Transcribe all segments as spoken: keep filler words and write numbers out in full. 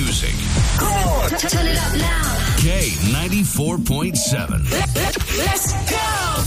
music. Come on! Turn it up loud. K ninety-four point seven. Let's go!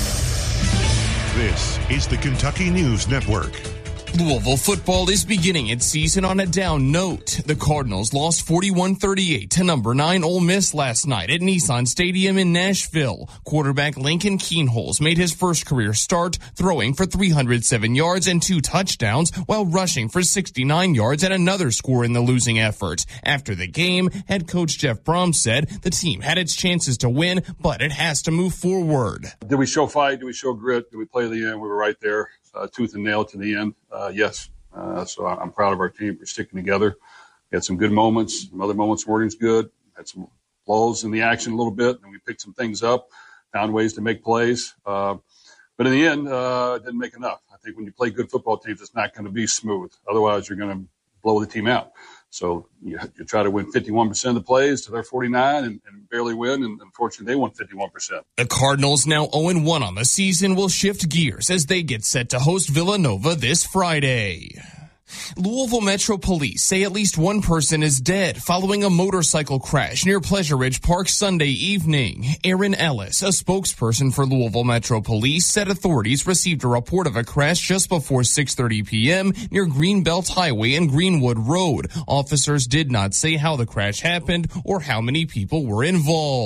This is the Kentucky News Network. Louisville football is beginning its season on a down note. The Cardinals lost forty-one thirty-eight to number nine Ole Miss last night at Nissan Stadium in Nashville. Quarterback Lincoln Kienholz made his first career start, throwing for three hundred seven yards and two touchdowns while rushing for sixty-nine yards and another score in the losing effort. After the game, head coach Jeff Brom said the team had its chances to win, but it has to move forward. Did we show fight? Did we show grit? Did we play to the end? We were right there. Uh, tooth and nail to the end. Uh, yes. Uh, so I'm proud of our team for sticking together. We had some good moments. Some other moments weren't as good. Had some flaws in the action a little bit, and we picked some things up, found ways to make plays. Uh, but in the end, uh, didn't make enough. I think when you play good football teams, it's not going to be smooth. Otherwise, you're going to blow the team out. So you, you try to win fifty-one percent of the plays to their forty-nine and, and barely win, and unfortunately they won fifty-one percent. The Cardinals, now oh and one on the season, will shift gears as they get set to host Villanova this Friday. Louisville Metro Police say at least one person is dead following a motorcycle crash near Pleasure Ridge Park Sunday evening. Aaron Ellis, a spokesperson for Louisville Metro Police, said authorities received a report of a crash just before six thirty p.m. near Greenbelt Highway and Greenwood Road. Officers did not say how the crash happened or how many people were involved.